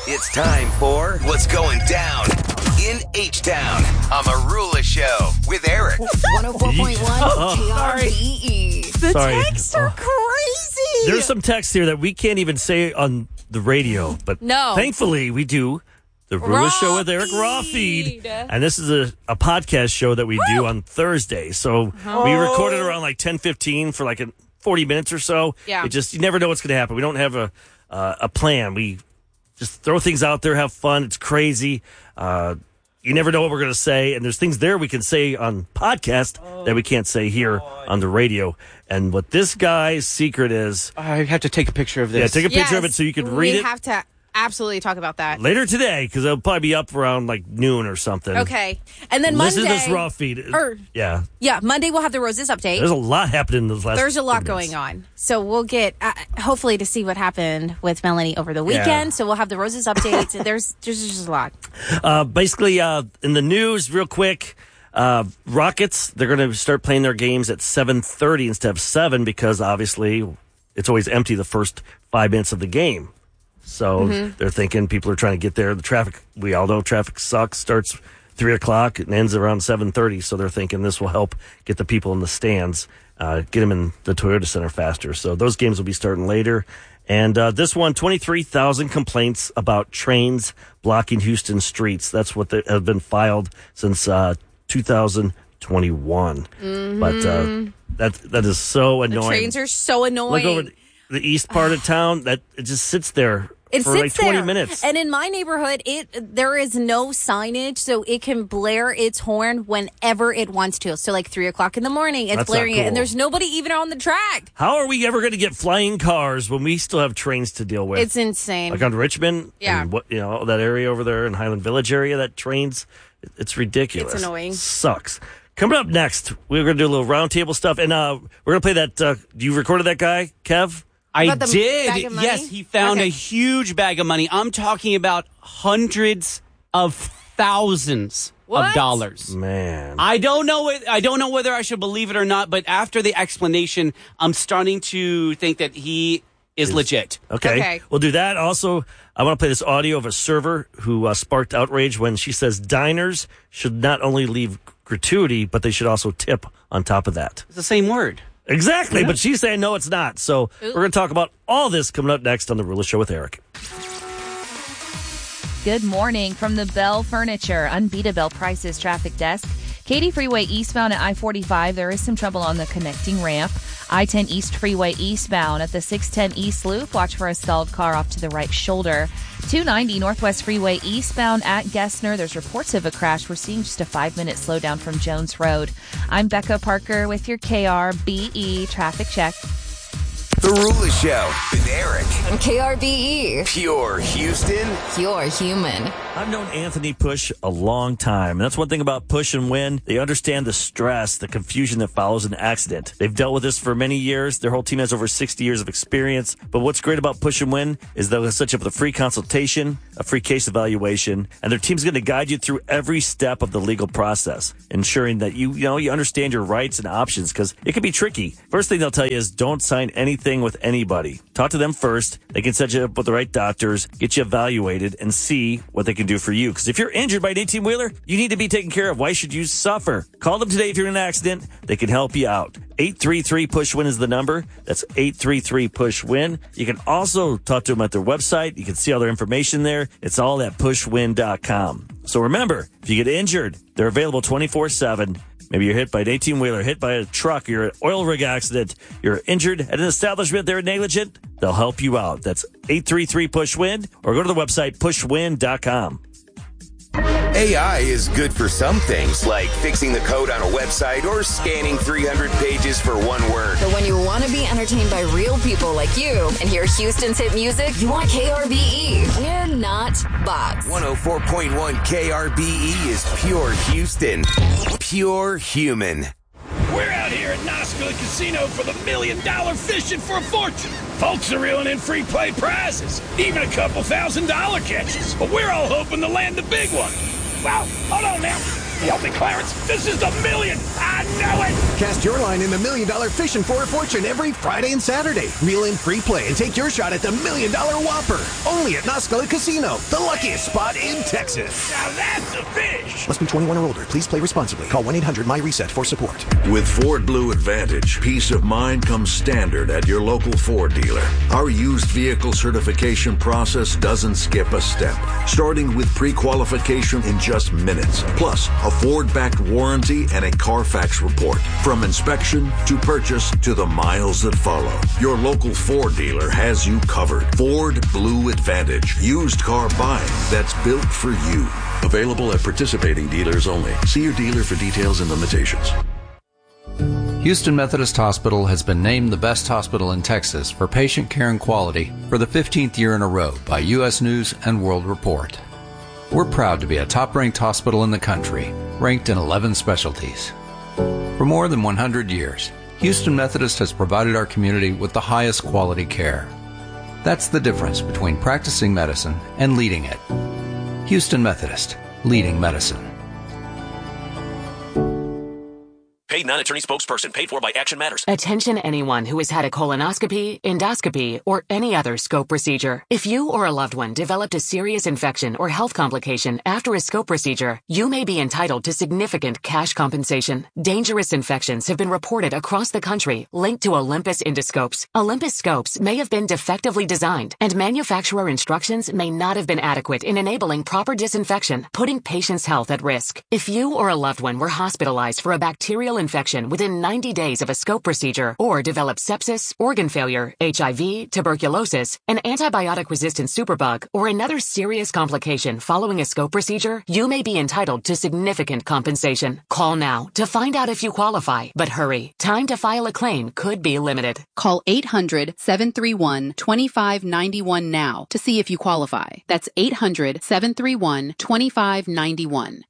It's time for What's Going Down in H-Town on The Rula Show with Eric. 104.1 KRBE. The Sorry. texts are crazy. There's some text here that we can't even say on the radio, but No. thankfully we do. The Rula Show with Eric Rawfeed. And this is a podcast show that we do on Thursday. So we recorded around like 10:15 for like 40 minutes or so. Yeah. You never know what's going to happen. We don't have a plan. We just throw things out there, have fun. It's crazy. You never know what we're going to say. And there's things there we can say on podcast that we can't say here on the radio. And what this guy's secret is. I have to take a picture of this. Yeah, take a picture of it so you can read it. We have to absolutely talk about that. Later today, because it'll probably be up around like noon or something. Okay. And then Listen Monday. to this raw feed. Yeah. Yeah, Monday we'll have the Roses update. There's a lot happening in those last There's a lot 10 minutes. going on. So we'll get, hopefully, to see what happened with Melanie over the weekend. Yeah. So we'll have the Roses updates. There's just a lot. Basically, in the news, real quick, Rockets, they're going to start playing their games at 7:30 instead of 7 because obviously it's always empty the first 5 minutes of the game. So they're thinking people are trying to get there. The traffic, we all know traffic sucks, starts 3 o'clock and ends around 7:30. So they're thinking this will help get the people in the stands, get them in the Toyota Center faster. So those games will be starting later. And this one, 23,000 complaints about trains blocking Houston streets. That's what have been filed since 2021. But that is so annoying. The trains are so annoying. Look over the east part of town. That it just sits there It for sits like 20 there. minutes. And in my neighborhood, there is no signage, so it can blare its horn whenever it wants to. So like 3 o'clock in the morning, it's That's not blaring it, and cool. there's nobody even on the track. How are we ever going to get flying cars when we still have trains to deal with? It's insane. Like on Richmond, Yeah. and that area over there in Highland Village area, that trains, it's ridiculous. It's annoying. Sucks. Coming up next, we're going to do a little roundtable stuff, and we're going to play that. You recorded that guy, Kev? I About the did. bag of money? Yes, he found Okay. a huge bag of money. I'm talking about hundreds of thousands What? of dollars. Man. I don't know whether I should believe it or not, but after the explanation, I'm starting to think that he is legit. Okay. We'll do that. Also, I want to play this audio of a server who sparked outrage when she says diners should not only leave gratuity, but they should also tip on top of that. It's the same word. Exactly, but she's saying no, it's not. So we're going to talk about all this coming up next on The Rula Show with Eric. Good morning from the Bell Furniture Unbeatable Prices traffic desk. Katy Freeway eastbound at I-45, there is some trouble on the connecting ramp. I-10 East Freeway eastbound at the 610 East Loop. Watch for a stalled car off to the right shoulder. 290 Northwest Freeway eastbound at Gessner. There's reports of a crash. We're seeing just a 5-minute slowdown from Jones Road. I'm Becca Parker with your KRBE traffic check. The Rula Show with Eric. On KRBE. Pure Houston. Pure human. I've known Anthony Push a long time, and that's one thing about Push and Win. They understand the stress, the confusion that follows an accident. They've dealt with this for many years. Their whole team has over 60 years of experience. But what's great about Push and Win is they'll set you up with a free consultation, a free case evaluation, and their team's going to guide you through every step of the legal process, ensuring that you understand your rights and options, because it can be tricky. First thing they'll tell you is don't sign anything with anybody. Talk to them first. They can set you up with the right doctors, get you evaluated, and see what they can do for you. Because if you're injured by an 18-wheeler, you need to be taken care of. Why should you suffer? Call them today if you're in an accident. They can help you out. 833-PUSH-WIN is the number. That's 833-PUSH-WIN. You can also talk to them at their website. You can see all their information there. It's all at pushwin.com. So remember, if you get injured, they're available 24/7. Maybe you're hit by an 18-wheeler, hit by a truck, you're an oil rig accident, you're injured at an establishment, they're negligent, they'll help you out. That's 833-PUSH-WIN, or go to the website pushwin.com. AI is good for some things, like fixing the code on a website or scanning 300 pages for one word. But when you want to be entertained by real people like you and hear Houston's hit music, you want KRBE. We're not bots. 104.1 KRBE is pure Houston. Pure human. We're out here at Noscola Casino for the $1 million fishing for a fortune. Folks are reeling in free play prizes, even a couple $1,000 catches. But we're all hoping to land the big one. Well, hold on now. Help me, Clarence. This is the million. I know it. Cast your line in the $1 Million Fishing for a Fortune every Friday and Saturday. Reel in free play and take your shot at the $1 Million Whopper. Only at Noscala Casino, the luckiest spot in Texas. Now that's a fish. Must be 21 or older. Please play responsibly. Call 1-800-MY-RESET for support. With Ford Blue Advantage, peace of mind comes standard at your local Ford dealer. Our used vehicle certification process doesn't skip a step, starting with pre-qualification in just minutes, plus a Ford-backed warranty and a Carfax report. From inspection to purchase to the miles that follow, your local Ford dealer has you covered. Ford Blue Advantage, used car buying that's built for you. Available at participating dealers only. See your dealer for details and limitations. Houston Methodist Hospital has been named the best hospital in Texas for patient care and quality for the 15th year in a row by U.S. News and World Report. We're proud to be a top-ranked hospital in the country, ranked in 11 specialties. For more than 100 years, Houston Methodist has provided our community with the highest quality care. That's the difference between practicing medicine and leading it. Houston Methodist, leading medicine. Paid non-attorney spokesperson, paid for by Action Matters. Attention anyone who has had a colonoscopy, endoscopy, or any other scope procedure. If you or a loved one developed a serious infection or health complication after a scope procedure, you may be entitled to significant cash compensation. Dangerous infections have been reported across the country linked to Olympus endoscopes. Olympus scopes may have been defectively designed, and manufacturer instructions may not have been adequate in enabling proper disinfection, putting patients' health at risk. If you or a loved one were hospitalized for a bacterial infection within 90 days of a scope procedure or developed sepsis, organ failure, HIV, tuberculosis, an antibiotic-resistant superbug, or another serious complication following a scope procedure, you may be entitled to significant compensation. Call now to find out if you qualify, but hurry. Time to file a claim could be limited. Call 800-731-2591 now to see if you qualify. That's 800-731-2591.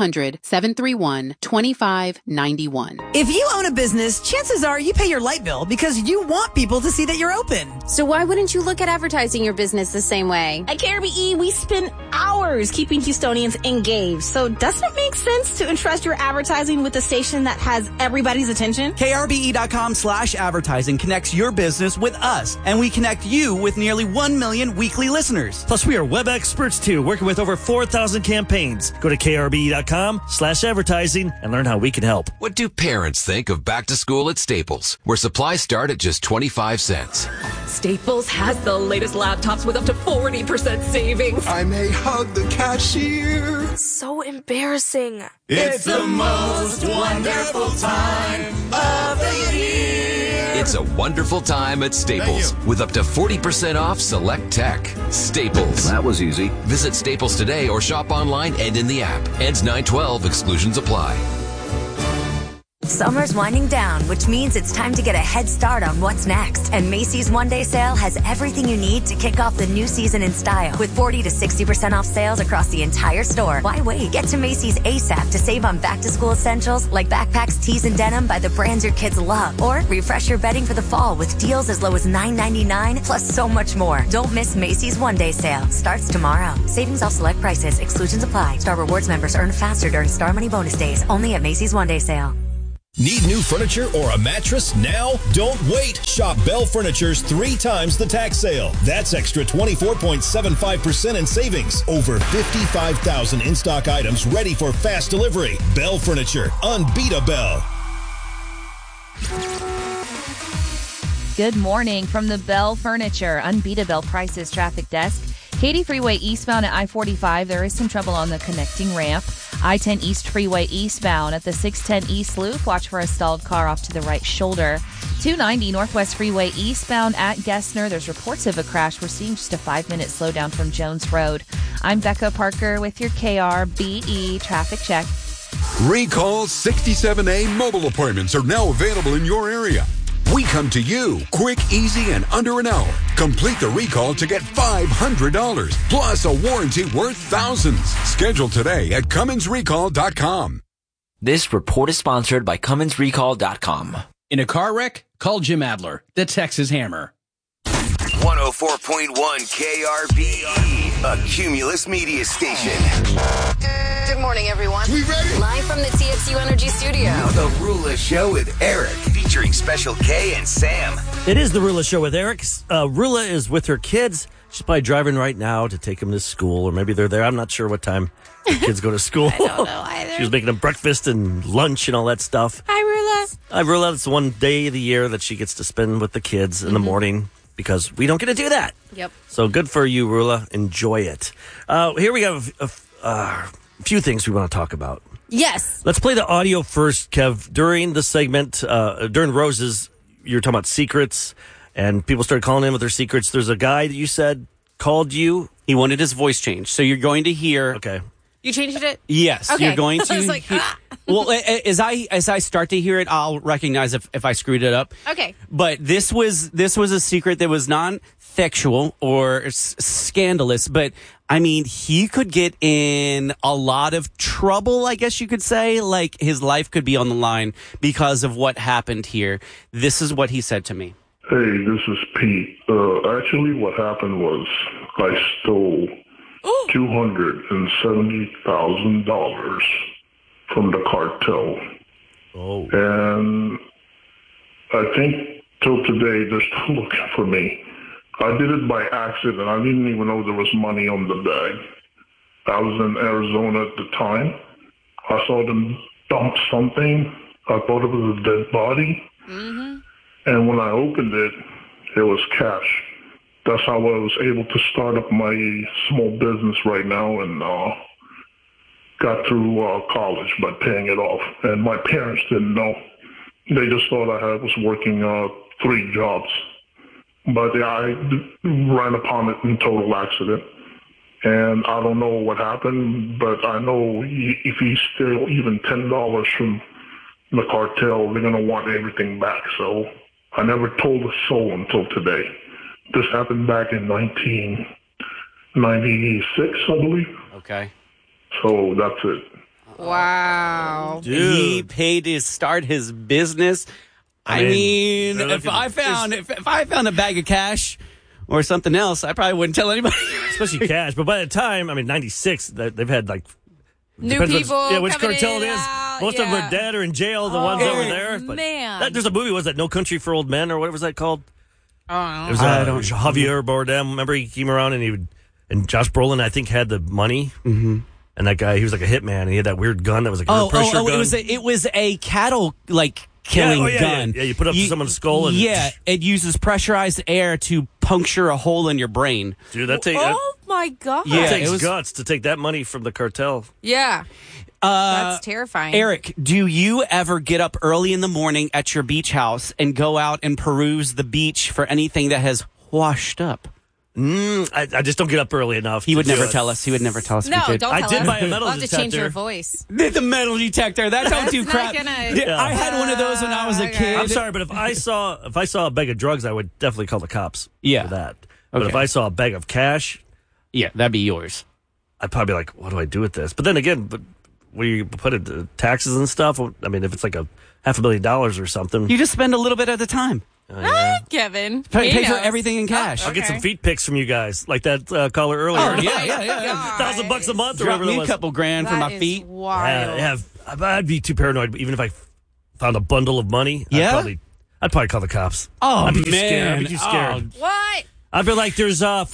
800-731-2591. If you own a business, chances are you pay your light bill because you want people to see that you're open. So why wouldn't you look at advertising your business the same way? At KRBE, we spend hours keeping Houstonians engaged. So doesn't it make sense to entrust your advertising with a station that has everybody's attention? KRBE.com/advertising connects your business with us, and we connect you with nearly 1 million weekly listeners. Plus, we are web experts too, working with over 4,000 campaigns. Go to KRBE.com/advertising and learn how we can help. What do parents think of back to school at Staples, where supplies start at just 25 cents? Staples has the latest laptops with up to 40% savings. I may hug the cashier. So embarrassing. It's the most wonderful time of the year. It's a wonderful time at Staples with up to 40% off select tech. Staples. That was easy. Visit Staples today or shop online and in the app. Ends 9/12. Exclusions apply. Summer's winding down, which means it's time to get a head start on what's next. And Macy's one-day sale has everything you need to kick off the new season in style. With 40 to 60% off sales across the entire store. Why wait? Get to Macy's ASAP to save on back-to-school essentials like backpacks, tees, and denim by the brands your kids love. Or refresh your bedding for the fall with deals as low as $9.99, plus so much more. Don't miss Macy's one-day sale. Starts tomorrow. Savings off select prices. Exclusions apply. Star Rewards members earn faster during Star Money bonus days. Only at Macy's one-day sale. Need new furniture or a mattress now? Don't wait. Shop Bell Furniture's 3 times the tax sale. That's extra 24.75% in savings. Over 55,000 in-stock items ready for fast delivery. Bell Furniture. Unbeatable. Good morning from the Bell Furniture Unbeatable Prices traffic desk. Katy Freeway eastbound at I-45, there is some trouble on the connecting ramp. I-10 East Freeway eastbound at the 610 East Loop. Watch for a stalled car off to the right shoulder. 290 Northwest Freeway eastbound at Gessner. There's reports of a crash. We're seeing just a 5-minute slowdown from Jones Road. I'm Becca Parker with your KRBE traffic check. Recall 67A mobile appointments are now available in your area. We come to you quick, easy, and under an hour. Complete the recall to get $500 plus a warranty worth thousands. Schedule today at CumminsRecall.com. This report is sponsored by CumminsRecall.com. In a car wreck, call Jim Adler, the Texas Hammer. 104.1 KRBE, a Cumulus media station. Good morning, everyone. We ready? Live from the TXU Energy Studio. The Rula Show with Eric, featuring Special K and Sam. It is the Rula Show with Eric. Rula is with her kids. She's probably driving right now to take them to school, or maybe they're there. I'm not sure what time the kids go to school. I don't know either. She was making them breakfast and lunch and all that stuff. Hi, Rula. Hi, Rula. It's one day of the year that she gets to spend with the kids in the morning because we don't get to do that. Yep. So good for you, Rula. Enjoy it. Here we have a few things we want to talk about. Yes. Let's play the audio first, Kev. During the segment, during Rose's, you were talking about secrets, and people started calling in with their secrets. There's a guy that you said called you. He wanted his voice changed. So you're going to hear... Okay. You changed it? Yes, okay. you're going to... I was like, Well, as I start to hear it, I'll recognize if I screwed it up. Okay. But this was a secret that was non-sexual or scandalous, but I mean, he could get in a lot of trouble, I guess you could say. Like, his life could be on the line because of what happened here. This is what he said to me. Hey, this is Pete. Actually, what happened was I stole $270,000 from the cartel. Oh. And I think till today they're still looking for me. I did it by accident. I didn't even know there was money on the bag. I was in Arizona at the time. I saw them dump something. I thought it was a dead body. Mm-hmm. And when I opened it, it was cash. That's how I was able to start up my small business right now and got through college by paying it off. And my parents didn't know. They just thought I was working 3 jobs. But I ran upon it in total accident. And I don't know what happened, but I know if you steal even $10 from the cartel, they're going to want everything back. So I never told a soul until today. This happened back in 1996, I believe. Okay. So that's it. Wow. Dude. He paid to start his business. I mean if I found a bag of cash or something else, I probably wouldn't tell anybody. Especially cash. But by the time, 96, they've had like... New people which coming cartel in it is. out, Most of them are dead or in jail, the ones that were there. But man. There's a movie, was that No Country for Old Men, or what was that called? Oh, It was Javier Bardem. Remember, he came around and Josh Brolin, I think, had the money. Mm-hmm. And that guy, he was like a hitman. And he had that weird gun that was like a pressure gun. It was a cattle killing gun. Yeah, you put up to someone's skull and it uses pressurized air to puncture a hole in your brain. Dude, that takes my God. It takes guts to take that money from the cartel. Yeah. That's terrifying. Eric, do you ever get up early in the morning at your beach house and go out and peruse the beach for anything that has washed up? I just don't get up early enough. He would never tell us. He would never tell us. No, if we did. don't tell us. I did buy a metal I'll have detector. to change your voice. The metal detector. That don't do crap. I had one of those when I was a kid. I'm sorry, but if I saw a bag of drugs, I would definitely call the cops. Yeah. For that. But if I saw a bag of cash, that'd be yours. I'd probably be like, what do I do with this? But then again, where you put it, taxes and stuff. I mean, if it's like a $500,000 or something, you just spend a little bit at a time. Kevin. Pay for everything in cash. I'll get some feet pics from you guys, like that caller earlier. Oh, yeah. $1,000 a month or Drop whatever me it was. a couple grand for my feet. Wild. I'd be too paranoid. Even if I found a bundle of money, I'd probably call the cops. Oh, I'd be too man. scared. I'd be too scared. What? I'd be like, there's there's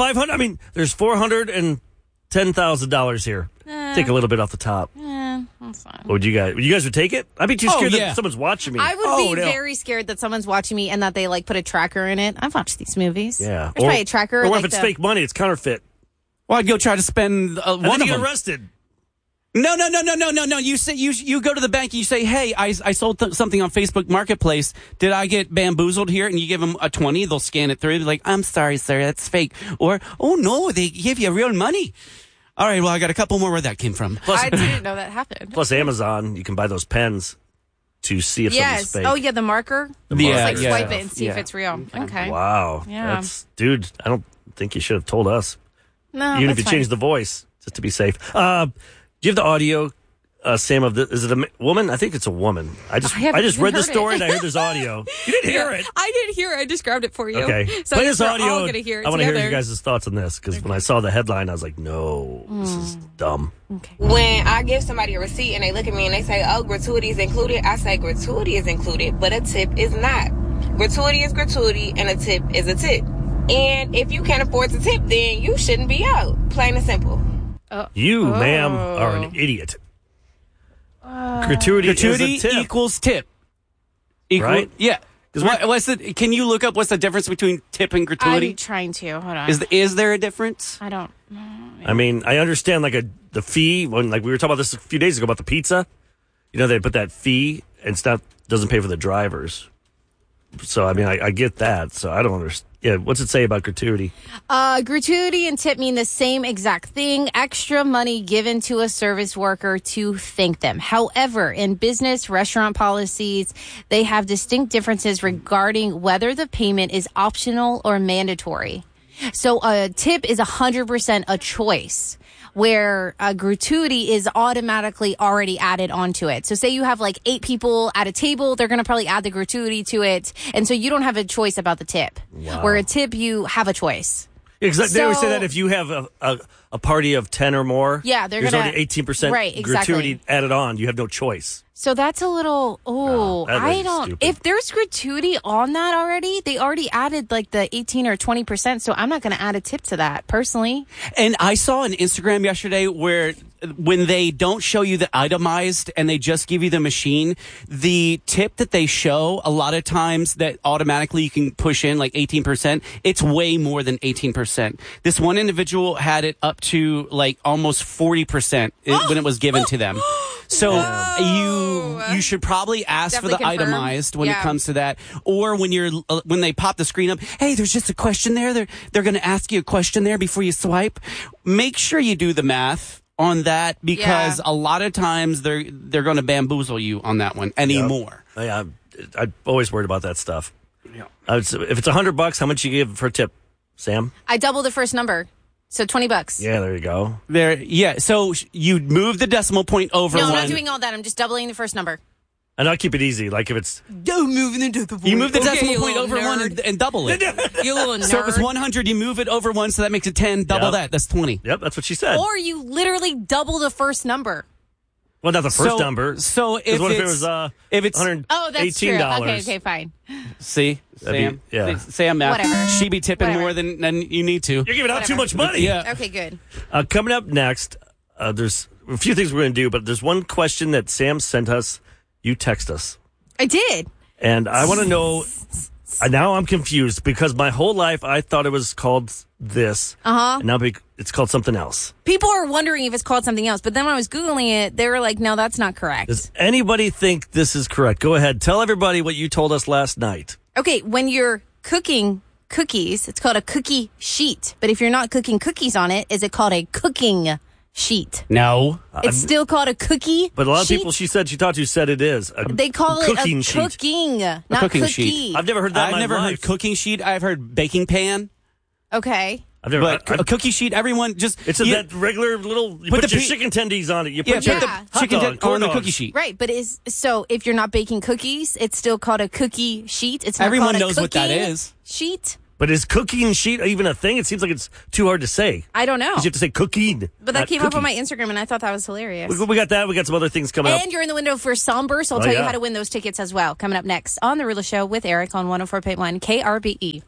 $410,000 here. Take a little bit off the top. That's fine. What would you guys? You guys would take it? I'd be too scared that someone's watching me. I would be very scared that someone's watching me and that they put a tracker in it. I've watched these movies. Yeah. There's probably a tracker. Or what if it's fake money? It's counterfeit. Well, I'd go try to spend one of them. Get arrested. No. You say you go to the bank and you say, "Hey, I sold something on Facebook Marketplace. Did I get bamboozled here?" And you give them a 20. They'll scan it through. They're like, "I'm sorry, sir, that's fake." Or, "Oh no, they give you real money." All right, well, I got a couple more where that came from. I didn't know that happened. Plus, Amazon, you can buy those pens to see if something's fake. Oh, yeah, the marker? Yeah, swipe it and see if it's real. Okay. Wow. Yeah. Dude, I don't think you should have told us. No, even if that's you changed the voice, just to be safe. Do you have the audio Sam, is it a woman? I think it's a woman. I just read the story and I heard this audio. You didn't hear it. I didn't hear it. I described it for you. Okay. So Play this audio. All gonna hear it I want to hear together. you guys' thoughts on this because when I saw the headline, I was like, no, this is dumb. Okay. When I give somebody a receipt and they look at me and they say, oh, gratuity is included, I say gratuity is included, but a tip is not. Gratuity is gratuity and a tip is a tip. And if you can't afford to tip, then you shouldn't be out. Plain and simple. You, ma'am, are an idiot. Gratuity is a tip. equals tip. Right? Yeah. Can you look up what's the difference between tip and gratuity? I'm trying to. Hold on. Is there a difference? I don't. I mean, I understand the fee when we were talking about this a few days ago about the pizza. You know, they put that fee and stuff doesn't pay for the drivers. So I mean, I get that. So I don't understand. Yeah, what's it say about gratuity? Gratuity and tip mean the same exact thing. Extra money given to a service worker to thank them. However, in business restaurant policies, they have distinct differences regarding whether the payment is optional or mandatory. So a tip is 100% a choice, where a gratuity is automatically already added onto it. So say you have like 8 people at a table, they're going to probably add the gratuity to it. And so you don't have a choice about the tip. Wow. Where a tip, you have a choice. Exactly. They always say that if you have a party of 10 or more, yeah, there's already 18% right, exactly. gratuity added on. You have no choice. So that's a little, I don't, stupid. if there's gratuity on that already, they already added like the 18 or 20%. So I'm not going to add a tip to that personally. And I saw an Instagram yesterday where when they don't show you the itemized and they just give you the machine, the tip that they show, a lot of times that automatically you can push in like 18%, it's way more than 18%. This one individual had it up to like almost 40% when it was given to them. So you should probably ask Definitely for the confirm. itemized when it comes to that, or when they pop the screen up. Hey, there's just a question there. They're going to ask you a question there before you swipe. Make sure you do the math on that because a lot of times they're going to bamboozle you on that one anymore. Yeah, I'm always worried about that stuff. Yeah. If it's $100, how much you give for a tip, Sam? I double the first number. So $20. Yeah, there you go. So you move the decimal point over No, one. I'm not doing all that. I'm just doubling the first number. And I'll keep it easy. Like if it's... You move the decimal point over one and double it. You little nerd. So if it's 100, you move it over one, so that makes it 10. Double that. That's 20. Yep, that's what she said. Or you literally double the first number. Well, not the first number. So if it's $118? Oh, that's true. Okay, fine. See? Sam? Sam, Whatever. She be tipping more than you need to. You're giving out too much money. Yeah. Okay, good. Coming up next, there's a few things we're going to do, but there's one question that Sam sent us. You text us. I did. And I want to know, now I'm confused because my whole life I thought it was called this. And now it's called something else. People are wondering if it's called something else, but then when I was Googling it, they were like, no, that's not correct. Does anybody think this is correct? Go ahead. Tell everybody what you told us last night. Okay, when you're cooking cookies, it's called a cookie sheet. But if you're not cooking cookies on it, is it called a cooking sheet? No. It's still called a cookie But a lot of sheet? people she talked to said it is. They call it a cooking sheet. cooking, not cooking cookie. sheet. I've never heard that in my I've never life. heard cooking sheet. I've heard baking pan. Okay. A cookie sheet, everyone just... It's that regular little... You put your chicken tendies on it. You put your hot chicken dog, on the corn cookie sheet. Right, but so if you're not baking cookies, it's still called a cookie sheet. It's not Everyone called a knows what that cooking is. Sheet. But is cooking sheet even a thing? It seems like it's too hard to say. I don't know. Because you have to say cooking. But that came up on my Instagram, and I thought that was hilarious. We got that. We got some other things coming up. And you're in the window for Somber, so I'll tell you how to win those tickets as well. Coming up next on The Rula Show with Eric on 104.1 KRBE.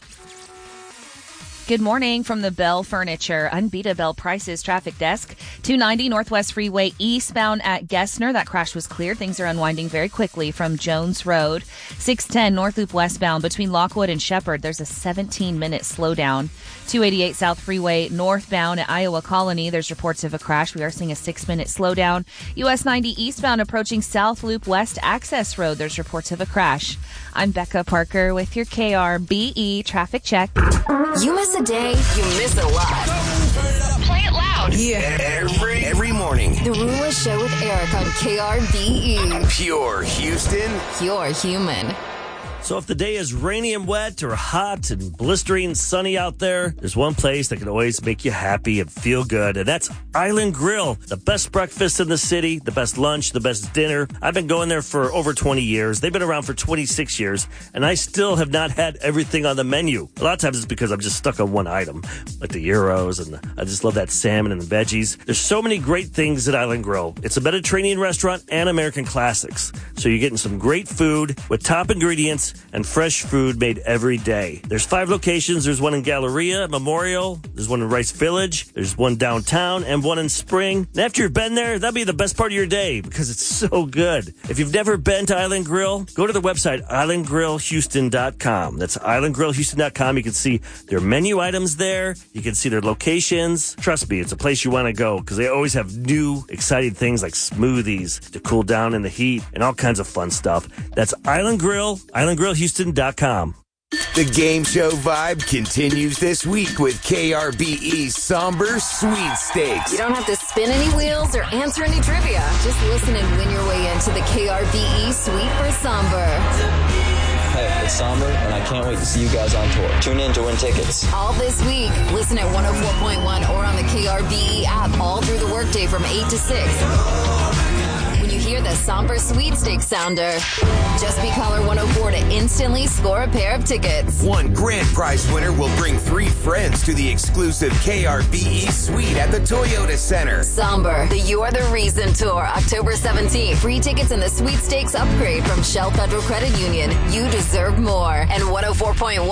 Good morning from the Bell Furniture Unbeatable Bell Prices traffic desk. 290 Northwest Freeway eastbound at Gessner. That crash was cleared. Things are unwinding very quickly from Jones Road. 610 North Loop westbound between Lockwood and Shepherd. There's a 17-minute slowdown. 288 South Freeway northbound at Iowa Colony. There's reports of a crash. We are seeing a 6-minute slowdown. US 90 eastbound approaching South Loop West Access Road. There's reports of a crash. I'm Becca Parker with your KRBE traffic check. You miss a day, you miss a lot. Play it loud. Yeah. Every morning. The Rula Show with Eric on KRBE. Pure Houston. Pure human. So if the day is rainy and wet or hot and blistering sunny out there, there's one place that can always make you happy and feel good, and that's Island Grill. The best breakfast in the city, the best lunch, the best dinner. I've been going there for over 20 years. They've been around for 26 years, and I still have not had everything on the menu. A lot of times it's because I'm just stuck on one item, like the gyros, and I just love that salmon and the veggies. There's so many great things at Island Grill. It's a Mediterranean restaurant and American classics. So you're getting some great food with top ingredients and fresh food made every day. There's 5 locations. There's one in Galleria, Memorial. There's one in Rice Village. There's one downtown and one in Spring. And after you've been there, that'll be the best part of your day because it's so good. If you've never been to Island Grill, go to the website islandgrillhouston.com. That's islandgrillhouston.com. You can see their menu items there. You can see their locations. Trust me, it's a place you want to go because they always have new, exciting things like smoothies to cool down in the heat and all kinds of fun stuff. That's Island Grill, islandgrillhouston.com. The game show vibe continues this week with KRBE's Somber Sweepstakes. You don't have to spin any wheels or answer any trivia. Just listen and win your way into the KRBE Sweet for Somber. Hey, it's Somber, and I can't wait to see you guys on tour. Tune in to win tickets. All this week. Listen at 104.1 or on the KRBE app all through the workday from 8 to 6. When you hear the Somber Sweepstakes sounder, just be caller 104 to instantly score a pair of tickets. One grand prize winner will bring 3 friends to the exclusive KRBE suite at the Toyota Center. Somber, the You Are the Reason Tour, October 17th. Free tickets in the Sweepstakes upgrade from Shell Federal Credit Union. You deserve more. And 104.1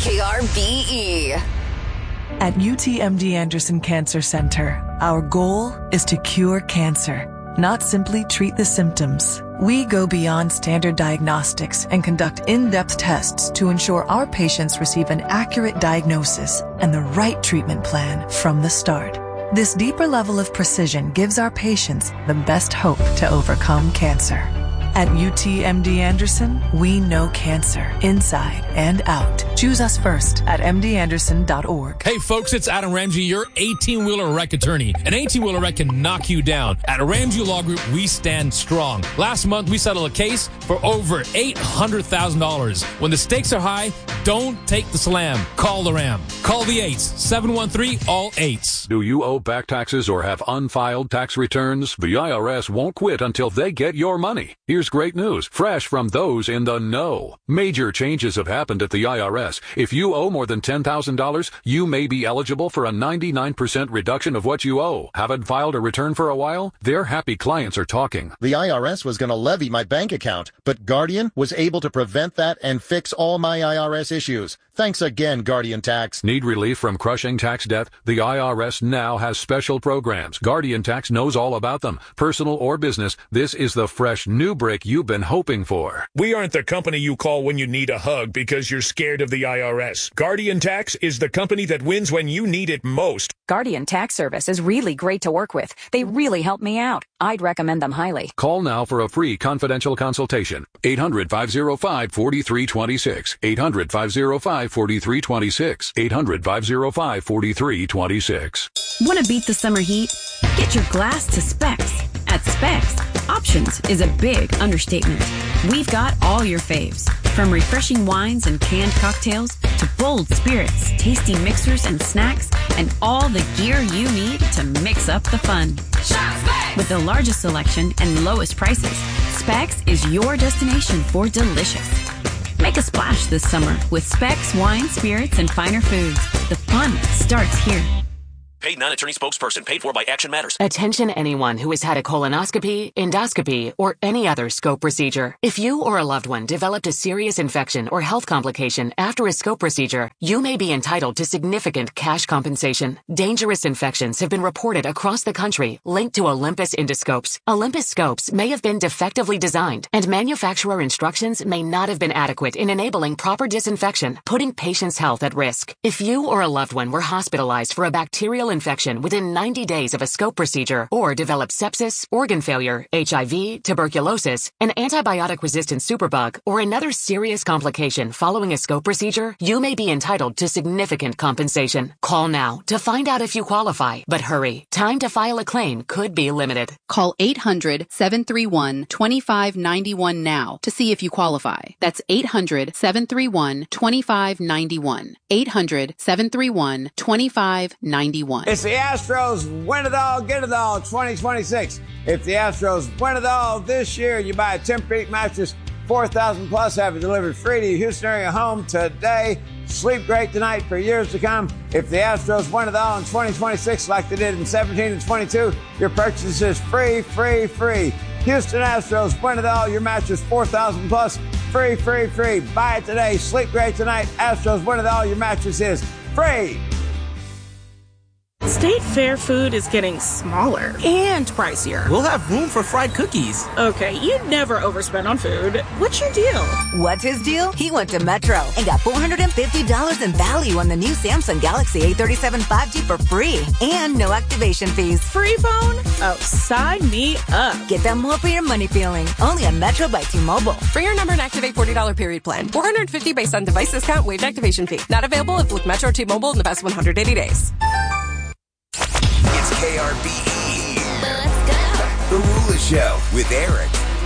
KRBE. At UTMD Anderson Cancer Center, our goal is to cure cancer, not simply treat the symptoms. We go beyond standard diagnostics and conduct in-depth tests to ensure our patients receive an accurate diagnosis and the right treatment plan from the start. This deeper level of precision gives our patients the best hope to overcome cancer. At UTMD Anderson, we know cancer inside and out. Choose us first at mdanderson.org. Hey folks, it's Adam Ramsey, your 18-wheeler wreck attorney. An 18-wheeler wreck can knock you down. At Ramsey Law Group, we stand strong. Last month, we settled a case for over $800,000. When the stakes are high, don't take the slam. Call the Ram. Call the 8s, 713-ALL-8s. Do you owe back taxes or have unfiled tax returns? The IRS won't quit until they get your money. Here's great news, fresh from those in the know. Major changes have happened at the IRS. If you owe more than $10,000, you may be eligible for a 99% reduction of what you owe. Haven't filed a return for a while? Their happy clients are talking. The IRS was going to levy my bank account, but Guardian was able to prevent that and fix all my IRS issues. Thanks again, Guardian Tax. Need relief from crushing tax debt? The IRS now has special programs. Guardian Tax knows all about them. Personal or business, this is the fresh new break you've been hoping for. We aren't the company you call when you need a hug because you're scared of the IRS. Guardian Tax is the company that wins when you need it most. Guardian Tax Service is really great to work with. They really help me out. I'd recommend them highly. Call now for a free confidential consultation. 800-505-4326. 800-505-4326. 800-505-4326. Want to beat the summer heat? Get your glass to Specs. At Specs, options is a big understatement. We've got all your faves, from refreshing wines and canned cocktails to bold spirits, tasty mixers and snacks, and all the gear you need to mix up the fun. With the largest selection and lowest prices, Specs is your destination for delicious. Make a splash this summer with Specs wine, spirits, and finer foods. The fun starts here. Paid non-attorney spokesperson paid for by Action Matters. Attention anyone who has had a colonoscopy, endoscopy, or any other scope procedure. If you or a loved one developed a serious infection or health complication after a scope procedure, you may be entitled to significant cash compensation. Dangerous infections have been reported across the country linked to Olympus endoscopes. Olympus scopes may have been defectively designed, and manufacturer instructions may not have been adequate in enabling proper disinfection, putting patients' health at risk. If you or a loved one were hospitalized for a bacterial viral infection within 90 days of a scope procedure or develop sepsis, organ failure, HIV, tuberculosis, an antibiotic-resistant superbug, or another serious complication following a scope procedure, you may be entitled to significant compensation. Call now to find out if you qualify. But hurry, time to file a claim could be limited. Call 800-731-2591 now to see if you qualify. That's 800-731-2591. 800-731-2591. It's the Astros win it all, get it all 2026. If the Astros win it all this year, you buy a Tempur-Pedic mattress, 4,000 plus, have it delivered free to your Houston area home today. Sleep great tonight for years to come. If the Astros win it all in 2026 like they did in 17 and 22, your purchase is free, free, free. Houston Astros win it all. Your mattress 4,000 plus, free, free, free. Buy it today. Sleep great tonight. Astros win it all. Your mattress is free. State Fair food is getting smaller and pricier. We'll have room for fried cookies. Okay, you'd never overspend on food. What's your deal? What's his deal? He went to Metro and got $450 in value on the new Samsung Galaxy A37 5G for free and no activation fees. Free phone? Oh, sign me up. Get that more for your money feeling. Only on Metro by T-Mobile. For your number and activate $40 period plan. $450 based on device discount, waived activation fee. Not available if with Metro T-Mobile in the past 180 days. It's KRBE. Let's go. The Rula Show with Eric.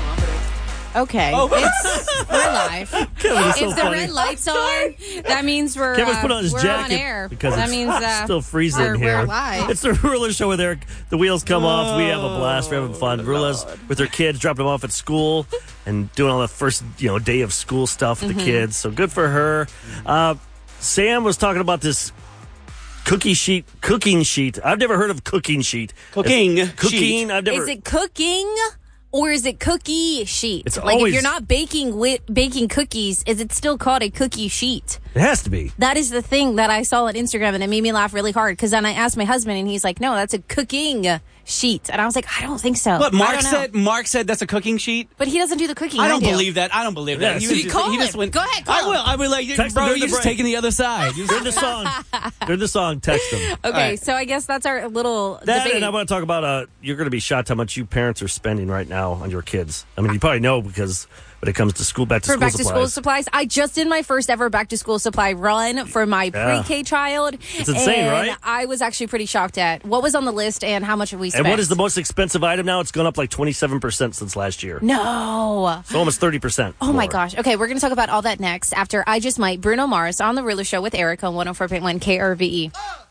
Okay. We're live. Kevin is so if the funny. red lights on, that means we're Kevin's put on his we're jacket on air. because that it's means still freezing we're, here. We're live. It's the Rula Show with Eric. The wheels come off. We have a blast. We're having fun. Rula's with her kids, dropping them off at school and doing all the first day of school stuff with the kids. So good for her. Sam was talking about this cooking sheet. I've never heard of cooking sheet. Cooking. I've never. Is it cooking or is it cookie sheet? It's like always, if you're not baking cookies, is it still called a cookie sheet? It has to be. That is the thing that I saw on Instagram, and it made me laugh really hard because then I asked my husband, and he's like, "No, that's a cooking sheet," and I was like, "I don't think so." What I don't know. Mark said that's a cooking sheet. But he doesn't do the cooking. I don't do. believe that. I don't believe that. He just went. Go ahead. Call I will. I will. Like, bro, you're just taking the other side. During the song, text them. Okay, right. so I guess that's our little that, debate. and I want to talk about you're going to be shocked how much you parents are spending right now on your kids. I mean, you probably know because when it comes to school, back to school supplies. I just did my first ever back to school supply run for my pre-K child. It's insane, right? I was actually pretty shocked at what was on the list and how much have we spent. And what is the most expensive item now? It's gone up like 27% since last year. No. So almost 30%. Oh my gosh. Okay, we're going to talk about all that next after I Just Might, Bruno Mars on The Rula Show with Eric on 104.1 KRVE.